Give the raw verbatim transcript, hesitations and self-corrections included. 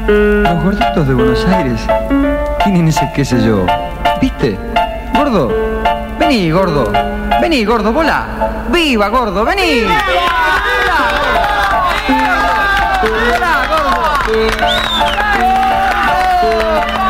Los gorditos de Buenos Aires tienen ese qué sé yo. ¿Viste? Gordo, vení, gordo. Vení, gordo, volá. ¡Viva, gordo! ¡Vení! ¡Viva! ¡Volá, gordo! ¡Volá, gordo!